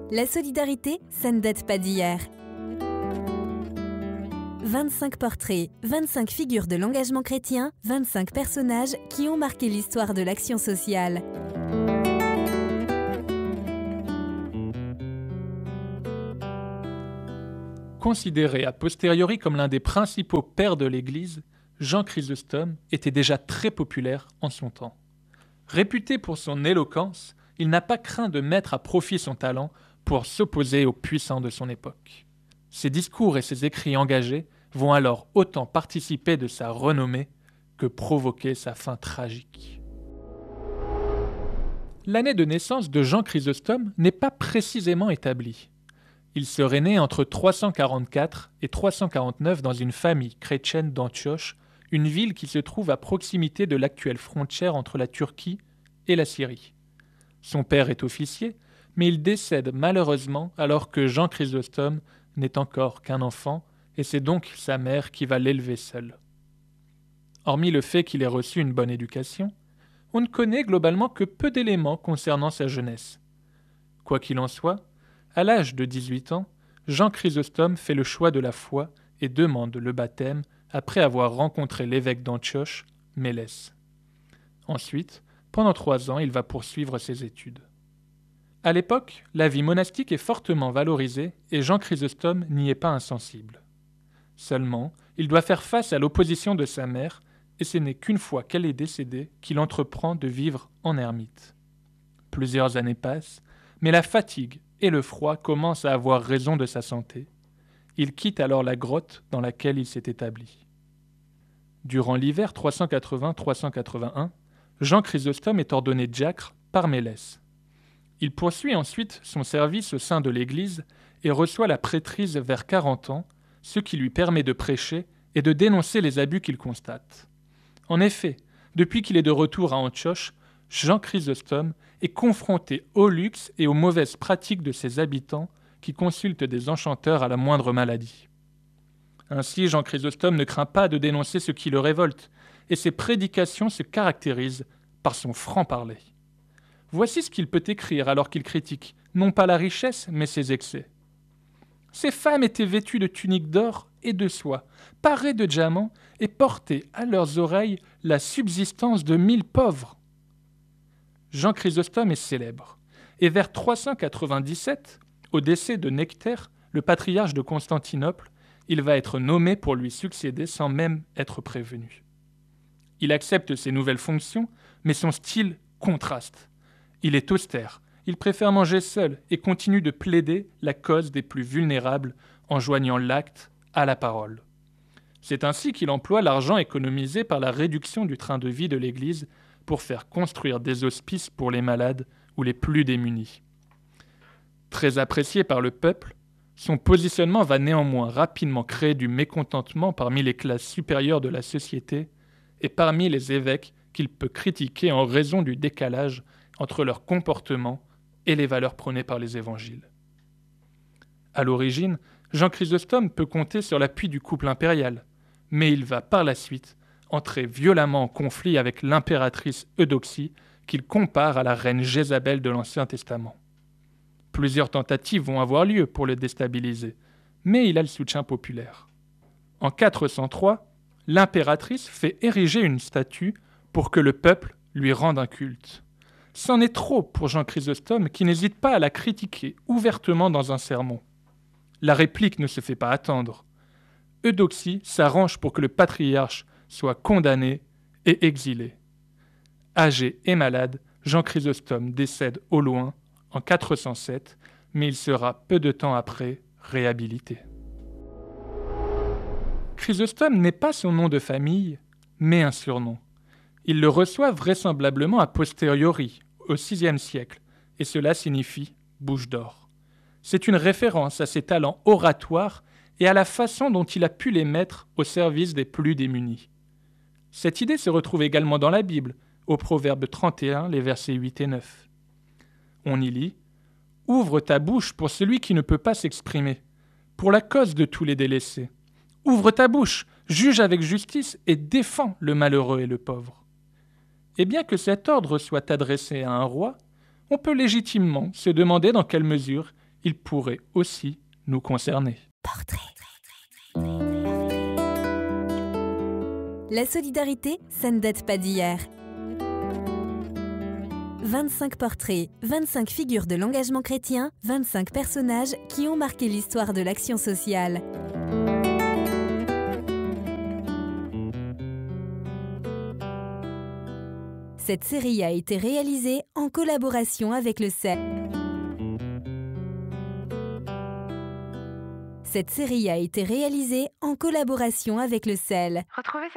La solidarité, ça ne date pas d'hier. 25 portraits, 25 figures de l'engagement chrétien, 25 personnages qui ont marqué l'histoire de l'action sociale. Considéré a posteriori comme l'un des principaux pères de l'Église, Jean Chrysostome était déjà très populaire en son temps. Réputé pour son éloquence, il n'a pas craint de mettre à profit son talent pour s'opposer aux puissants de son époque. Ses discours et ses écrits engagés vont alors autant participer de sa renommée que provoquer sa fin tragique. L'année de naissance de Jean Chrysostome n'est pas précisément établie. Il serait né entre 344 et 349 dans une famille chrétienne d'Antioche, une ville qui se trouve à proximité de l'actuelle frontière entre la Turquie et la Syrie. Son père est officier, mais il décède malheureusement alors que Jean Chrysostome n'est encore qu'un enfant, et c'est donc sa mère qui va l'élever seule. Hormis le fait qu'il ait reçu une bonne éducation, on ne connaît globalement que peu d'éléments concernant sa jeunesse. Quoi qu'il en soit, à l'âge de 18 ans, Jean Chrysostome fait le choix de la foi et demande le baptême après avoir rencontré l'évêque d'Antioche, Mélès. Ensuite, pendant 3 ans, il va poursuivre ses études. À l'époque, la vie monastique est fortement valorisée et Jean Chrysostome n'y est pas insensible. Seulement, il doit faire face à l'opposition de sa mère et ce n'est qu'une fois qu'elle est décédée qu'il entreprend de vivre en ermite. Plusieurs années passent, mais la fatigue et le froid commencent à avoir raison de sa santé. Il quitte alors la grotte dans laquelle il s'est établi. Durant l'hiver 380-381, Jean Chrysostome est ordonné diacre par Mélès. Il poursuit ensuite son service au sein de l'Église et reçoit la prêtrise vers 40 ans, ce qui lui permet de prêcher et de dénoncer les abus qu'il constate. En effet, depuis qu'il est de retour à Antioche, Jean Chrysostome est confronté au luxe et aux mauvaises pratiques de ses habitants qui consultent des enchanteurs à la moindre maladie. Ainsi, Jean Chrysostome ne craint pas de dénoncer ce qui le révolte, et ses prédications se caractérisent par son franc-parler. Voici ce qu'il peut écrire alors qu'il critique, non pas la richesse, mais ses excès. Ces femmes étaient vêtues de tuniques d'or et de soie, parées de diamants, et portaient à leurs oreilles la subsistance de 1000 pauvres. Jean Chrysostome est célèbre, et vers 397, au décès de Nectaire, le patriarche de Constantinople, il va être nommé pour lui succéder sans même être prévenu. Il accepte ses nouvelles fonctions, mais son style contraste. Il est austère, il préfère manger seul et continue de plaider la cause des plus vulnérables en joignant l'acte à la parole. C'est ainsi qu'il emploie l'argent économisé par la réduction du train de vie de l'Église pour faire construire des hospices pour les malades ou les plus démunis. Très apprécié par le peuple, son positionnement va néanmoins rapidement créer du mécontentement parmi les classes supérieures de la société et parmi les évêques qu'il peut critiquer en raison du décalage entre leur comportement et les valeurs prônées par les évangiles. À l'origine, Jean Chrysostome peut compter sur l'appui du couple impérial, mais il va par la suite entrer violemment en conflit avec l'impératrice Eudoxie qu'il compare à la reine Jézabel de l'Ancien Testament. Plusieurs tentatives vont avoir lieu pour le déstabiliser, mais il a le soutien populaire. En 403, l'impératrice fait ériger une statue pour que le peuple lui rende un culte. C'en est trop pour Jean Chrysostome qui n'hésite pas à la critiquer ouvertement dans un sermon. La réplique ne se fait pas attendre. Eudoxie s'arrange pour que le patriarche soit condamné et exilé. Âgé et malade, Jean Chrysostome décède au loin en 407, mais il sera peu de temps après réhabilité. Chrysostome n'est pas son nom de famille, mais un surnom. Il le reçoit vraisemblablement a posteriori, au VIe siècle, et cela signifie « bouche d'or ». C'est une référence à ses talents oratoires et à la façon dont il a pu les mettre au service des plus démunis. Cette idée se retrouve également dans la Bible, au Proverbe 31, les versets 8 et 9. On y lit « Ouvre ta bouche pour celui qui ne peut pas s'exprimer, pour la cause de tous les délaissés. Ouvre ta bouche, juge avec justice et défends le malheureux et le pauvre. » Et bien que cet ordre soit adressé à un roi, on peut légitimement se demander dans quelle mesure il pourrait aussi nous concerner. Portrait. La solidarité, ça ne date pas d'hier. 25 portraits, 25 figures de l'engagement chrétien, 25 personnages qui ont marqué l'histoire de l'action sociale. Cette série a été réalisée en collaboration avec le CEL. Cette série a été réalisée en collaboration avec le CEL. Retrouvez cette